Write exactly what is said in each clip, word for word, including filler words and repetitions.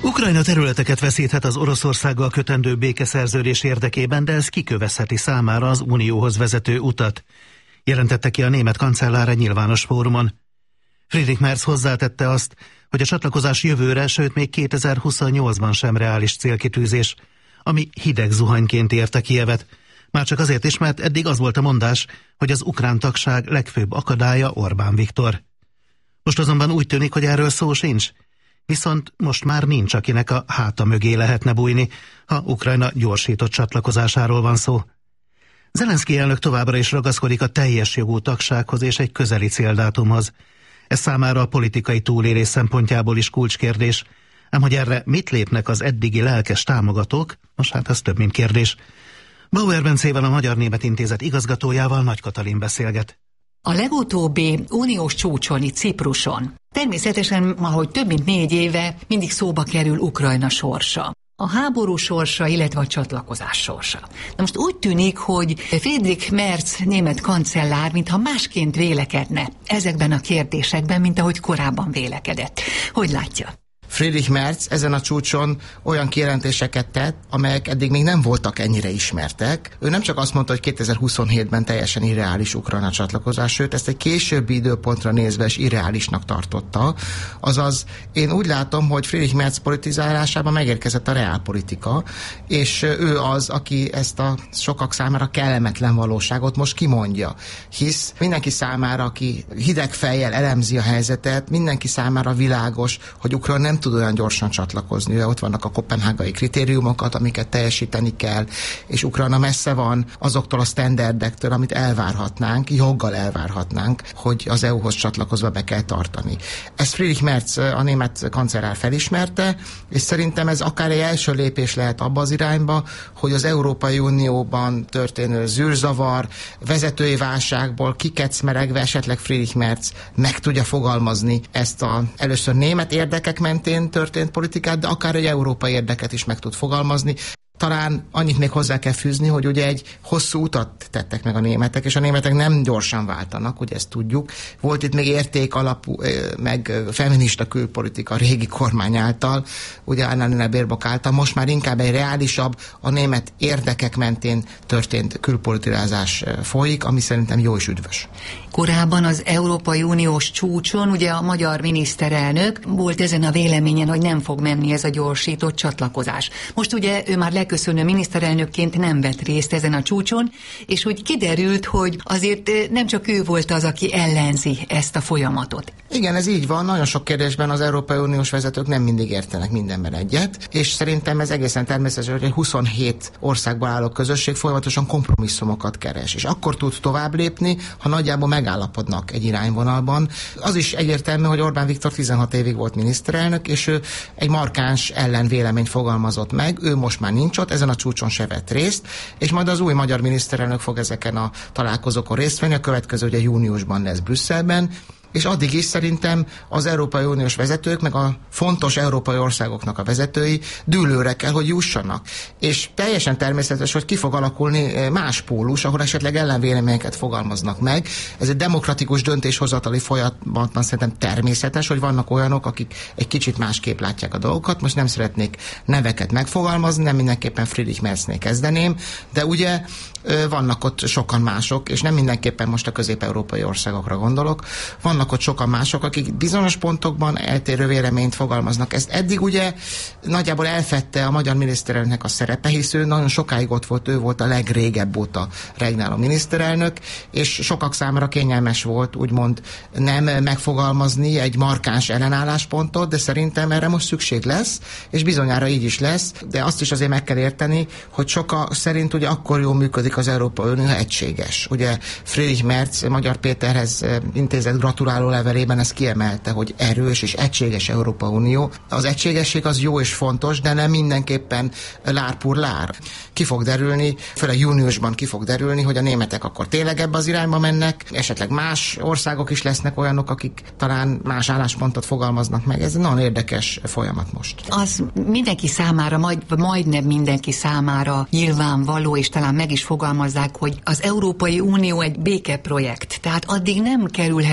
Ukrajna területeket veszíthet az Oroszországgal kötendő békeszerződés érdekében, de ez kikövezheti számára az Unióhoz vezető utat, jelentette ki a német kancellár egy nyilvános fórumon. Friedrich Merz hozzátette azt, hogy a csatlakozás jövőre, sőt még kétezer-huszonnyolcban sem reális célkitűzés, ami hideg zuhanyként érte Kijevet. Már csak azért is, mert eddig az volt a mondás, hogy az ukrán tagság legfőbb akadálya Orbán Viktor. Most azonban úgy tűnik, hogy erről szó sincs. Viszont most már nincs, akinek a háta mögé lehetne bújni, ha Ukrajna gyorsított csatlakozásáról van szó. Zelenszky elnök továbbra is ragaszkodik a teljes jogú tagsághoz és egy közeli céldátumhoz. Ez számára a politikai túlélés szempontjából is kulcskérdés, ám hogy erre mit lépnek az eddigi lelkes támogatók, most hát ez több, mint kérdés. Bauer Bencével, a Magyar-Német Intézet igazgatójával Nagy Katalin beszélget. A legutóbbi uniós csúcson itt Cipruson természetesen, ahogy több mint négy éve mindig szóba kerül Ukrajna sorsa. A háború sorsa, illetve a csatlakozás sorsa. Na most úgy tűnik, hogy Friedrich Merz német kancellár mintha másként vélekedne ezekben a kérdésekben, mint ahogy korábban vélekedett. Hogy látja? Friedrich Merz ezen a csúcson olyan kijelentéseket tett, amelyek eddig még nem voltak ennyire ismertek. Ő nem csak azt mondta, hogy kétezer-huszonhétben teljesen irreális Ukrajna csatlakozás, sőt ezt egy későbbi időpontra nézve is irreálisnak tartotta. Azaz én úgy látom, hogy Friedrich Merz politizálásában megérkezett a reálpolitika, és ő az, aki ezt a sokak számára kellemetlen valóságot most kimondja. Hisz mindenki számára, aki hideg fejjel elemzi a helyzetet, mindenki számára világos, hogy Ukrajna nem tud olyan gyorsan csatlakozni. Ugye ott vannak a koppenhágai kritériumokat, amiket teljesíteni kell, és Ukrajna messze van azoktól a sztenderdektől, amit elvárhatnánk, joggal elvárhatnánk, hogy az é u-hoz csatlakozva be kell tartani. Ezt Friedrich Merz, a német kancellár felismerte, és szerintem ez akár egy első lépés lehet abba az irányba, hogy az Európai Unióban történő zűrzavar, vezetői válságból kikecmeregve esetleg Friedrich Merz meg tudja fogalmazni ezt a először német érdekek mentén történt politikát, de akár egy európai érdeket is meg tud fogalmazni. Talán annyit még hozzá kell fűzni, hogy ugye egy hosszú utat tettek meg a németek, és a németek nem gyorsan váltanak, ugye ezt tudjuk. Volt itt még érték alapú, meg feminista külpolitika a régi kormány által, ugye Annalena Baerbock által, most már inkább egy reálisabb, a német érdekek mentén történt külpolitizálás folyik, ami szerintem jó és üdvös. Korábban az Európai Uniós csúcson ugye a magyar miniszterelnök volt ezen a véleményen, hogy nem fog menni ez a gyorsított csatlakozás. Most ugye ő már leköszönő miniszterelnökként nem vett részt ezen a csúcson, és úgy kiderült, hogy azért nem csak ő volt az, aki ellenzi ezt a folyamatot. Igen, ez így van. Nagyon sok kérdésben az Európai Uniós vezetők nem mindig értenek mindenben egyet, és szerintem ez egészen természetes, hogy egy huszonhét országból álló közösség folyamatosan kompromisszumokat keres, és akkor tud tovább lépni, ha nagyjából megállapodnak egy irányvonalban. Az is egyértelmű, hogy Orbán Viktor tizenhat évig volt miniszterelnök, és ő egy markáns ellenvéleményt fogalmazott meg, ő most már nincs ott, ezen a csúcson se vett részt, és majd az új magyar miniszterelnök fog ezeken a találkozókon részt venni, a következő ugye júniusban lesz Brüsszelben, és addig is szerintem az Európai Uniós vezetők, meg a fontos európai országoknak a vezetői dűlőre kell, hogy jussanak. És teljesen természetes, hogy ki fog alakulni más pólus, ahol esetleg ellenvéleményeket fogalmaznak meg. Ez egy demokratikus döntéshozatali folyamatban szerintem természetes, hogy vannak olyanok, akik egy kicsit másképp látják a dolgokat. Most nem szeretnék neveket megfogalmazni, nem mindenképpen Friedrich Merznél kezdeném, de ugye vannak ott sokan mások, és nem mindenképpen most a közép-európai országokra gondolok, vannak ott sokan mások, akik bizonyos pontokban eltérő véleményt fogalmaznak. Ezt eddig ugye nagyjából elfedte a magyar miniszterelnöknek a szerepe, hisz ő nagyon sokáig ott volt, ő volt a legrégebb óta regnáló miniszterelnök, és sokak számára kényelmes volt úgymond nem megfogalmazni egy markáns ellenálláspontot, de szerintem erre most szükség lesz, és bizonyára így is lesz, de azt is azért meg kell érteni, hogy sokak szerint ugye akkor jól működik az Európai Unió, egységes. Ugye Friedrich Merz Magyar Péterhez intézett gratuláló levelében ezt kiemelte, hogy erős és egységes Európa Unió. Az egységesség az jó és fontos, de nem mindenképpen lár pur lár. Ki fog derülni, főleg júniusban ki fog derülni, hogy a németek akkor tényleg ebbe az irányba mennek, esetleg más országok is lesznek olyanok, akik talán más álláspontot fogalmaznak meg. Ez nagyon érdekes folyamat most. Az mindenki számára, majd, majdnem mindenki számára nyilvánvaló, és talán meg is fogalmazzák, hogy az Európai Unió egy békeprojekt. Tehát addig nem kerülhet be egy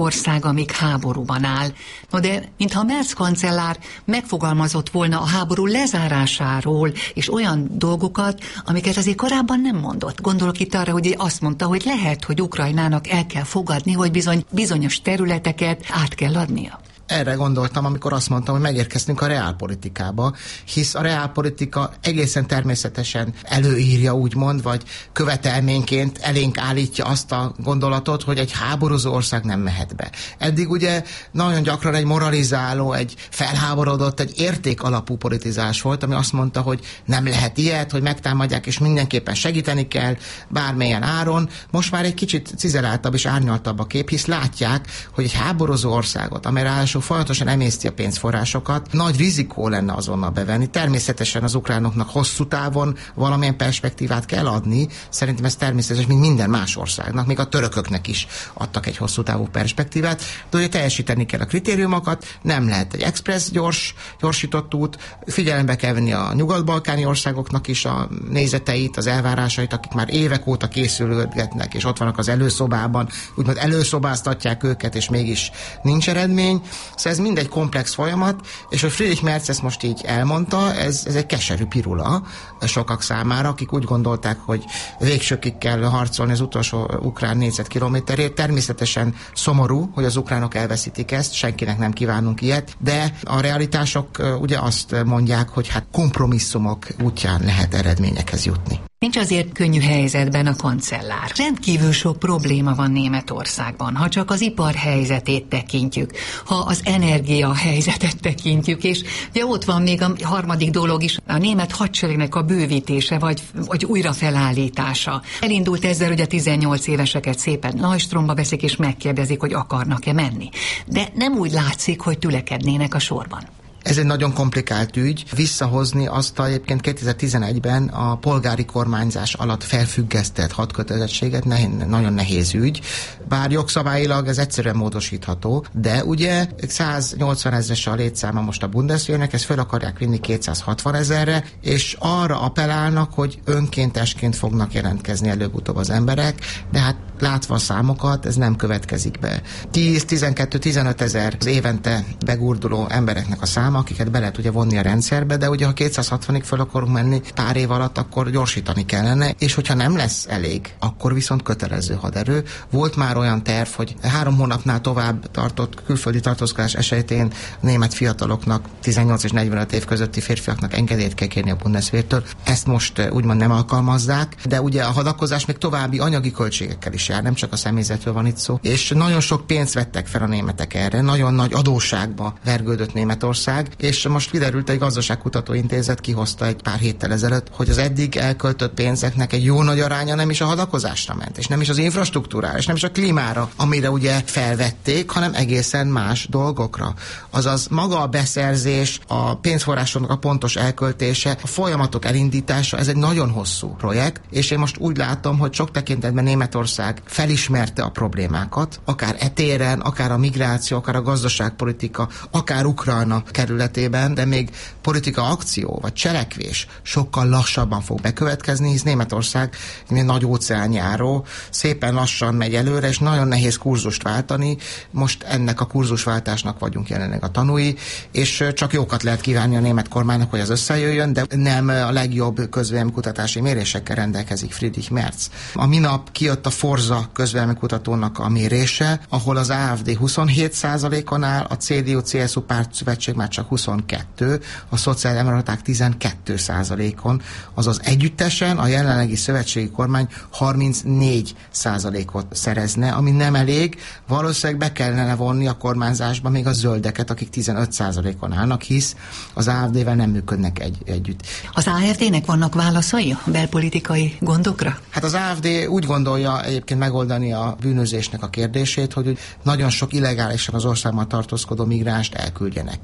ország, amíg háborúban áll. No de, mintha Merz kancellár megfogalmazott volna a háború lezárásáról, és olyan dolgokat, amiket azért korábban nem mondott. Gondolok itt arra, hogy azt mondta, hogy lehet, hogy Ukrajnának el kell fogadni, hogy bizony bizonyos területeket át kell adnia. Erre gondoltam, amikor azt mondtam, hogy megérkeztünk a reálpolitikába, hisz a reálpolitika egészen természetesen előírja, úgymond, vagy követelményként elénk állítja azt a gondolatot, hogy egy háborúzó ország nem mehet be. Eddig ugye nagyon gyakran egy moralizáló, egy felháborodott, egy érték alapú politizás volt, ami azt mondta, hogy nem lehet ilyet, hogy megtámadják, és mindenképpen segíteni kell, bármilyen áron. Most már egy kicsit cizeláltabb és árnyaltabb a kép, hisz látják, hogy egy háborúzó országot, amely ráadásul folyamatosan emészti a pénzforrásokat, nagy rizikó lenne azonnal bevenni. Természetesen az ukránoknak hosszú távon valamilyen perspektívát kell adni. Szerintem ez természetes, mint minden más országnak, még a törököknek is adtak egy hosszú távú perspektívát, de ugye teljesíteni kell a kritériumokat, nem lehet egy express gyors, gyorsított út, figyelembe kell venni a nyugat-balkáni országoknak is a nézeteit, az elvárásait, akik már évek óta készülgetnek, és ott vannak az előszobában, úgymond előszobáztatják őket, és mégis nincs eredmény. Szóval ez mind egy komplex folyamat, és hogy Friedrich Merz ezt most így elmondta, ez, ez egy keserű pirula sokak számára, akik úgy gondolták, hogy végsőkig kell harcolni az utolsó ukrán négyzetkilométerért. Természetesen szomorú, hogy az ukránok elveszítik ezt, senkinek nem kívánunk ilyet, de a realitások ugye azt mondják, hogy hát kompromisszumok útján lehet eredményekhez jutni. Nincs azért könnyű helyzetben a kancellár. Rendkívül sok probléma van Németországban, ha csak az ipar helyzetét tekintjük, ha az energia helyzetet tekintjük, és ugye ott van még a harmadik dolog is, a német hadseregnek a bővítése, vagy, vagy újrafelállítása. Elindult ezzel, hogy a tizennyolc éveseket szépen Neustromba veszik, és megkérdezik, hogy akarnak-e menni. De nem úgy látszik, hogy tülekednének a sorban. Ez egy nagyon komplikált ügy. Visszahozni azt a, egyébként kétezer-tizenegyben a polgári kormányzás alatt felfüggesztett hadkötelezettséget nehéz, nagyon nehéz ügy. Bár jogszabályilag ez egyszerűen módosítható, de ugye száznyolcvan ezres a létszáma most a Bundeswehrnek, ezt fel akarják vinni kétszázhatvan ezerre, és arra appellálnak, hogy önkéntesként fognak jelentkezni előbb-utóbb az emberek, de hát látva a számokat, ez nem következik be. tíz, tizenkettő, tizenöt ezer az évente begurduló embereknek a száma, akiket be lehet ugye vonni a rendszerbe, de ugye ha kétszázhatvanig föl akarunk menni pár év alatt, akkor gyorsítani kellene, és hogyha nem lesz elég, akkor viszont kötelező haderő. Volt már olyan terv, hogy három hónapnál tovább tartott külföldi tartózkodás esetén német fiataloknak, tizennyolc és negyvenöt év közötti férfiaknak engedélyt kell kérni a Bundeswehrtől. Ezt most úgymond nem alkalmazzák, de ugye a hadakozás még további anyagi költségekkel is jár, nem csak a személyzetről van itt szó. És nagyon sok pénzt vettek fel a németek erre, nagyon nagy adósságba vergődött Németország, és most kiderült, egy gazdaságkutató intézet kihozta egy pár héttel ezelőtt, hogy az eddig elköltött pénzeknek egy jó nagy aránya nem is a hadakozásra ment, és nem is az infrastruktúrára, és nem is a klímára, amire ugye felvették, hanem egészen más dolgokra. Azaz maga a beszerzés, a pénzforrásoknak a pontos elköltése, a folyamatok elindítása, ez egy nagyon hosszú projekt, és én most úgy látom, hogy sok tekintetben Németország felismerte a problémákat, akár etéren, akár a migráció, akár a gazdaságpolitika, akár Ukrajna területében, de még politika akció vagy cselekvés sokkal lassabban fog bekövetkezni, hisz Németország egy nagy óceánjáró, szépen lassan megy előre, és nagyon nehéz kurzust váltani. Most ennek a kurzusváltásnak vagyunk jelenleg a tanúi, és csak jókat lehet kívánni a német kormánynak, hogy az összejöjjön, de nem a legjobb közvéleménykutatási mérésekkel rendelkezik Friedrich Merz. A minap kijött a Forza közvéleménykutatónak a mérése, ahol az á ef dé huszonhét százalékon áll, a cé dé u cé es u pártszövetség már csak huszonkettő, a szociáldemokraták tizenkettő százalékon, azaz együttesen a jelenlegi szövetségi kormány harmincnégy százalékot szerezne, ami nem elég, valószínűleg be kellene vonni a kormányzásba még a zöldeket, akik tizenöt százalékon állnak, hisz az á ef dé-vel nem működnek egy, együtt. Az á ef dé-nek vannak válaszai a belpolitikai gondokra? Hát az á ef dé úgy gondolja egyébként megoldani a bűnözésnek a kérdését, hogy nagyon sok illegálisan az országban tartózkodó migránst elküldjenek. Úgy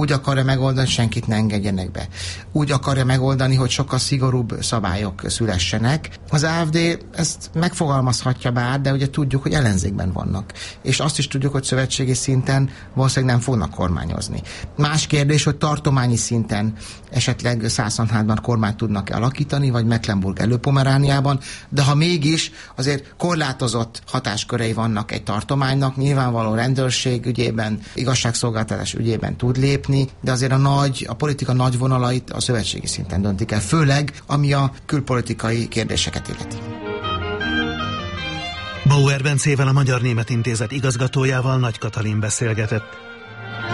Úgy akarja megoldani, hogy senkit ne engedjenek be. Úgy akarja megoldani, hogy sokkal szigorúbb szabályok szülessenek. Az á ef dé ezt megfogalmazhatja bár, de ugye tudjuk, hogy ellenzékben vannak. És azt is tudjuk, hogy szövetségi szinten valószínűleg nem fognak kormányozni. Más kérdés, hogy tartományi szinten esetleg Szászonhátban kormányt tudnak alakítani, vagy Mecklenburg Előpomerániában, de ha mégis azért korlátozott hatáskörei vannak egy tartománynak, nyilvánvaló rendőrség ügyében, igazságszolgáltatás ügyében tud lépni, de azért a nagy, a politika nagy vonalait a szövetségi szinten döntik el, főleg ami a külpolitikai kérdéseket illeti. Bauer Bencével, a Magyar-Német Intézet igazgatójával Nagy Katalin beszélgetett.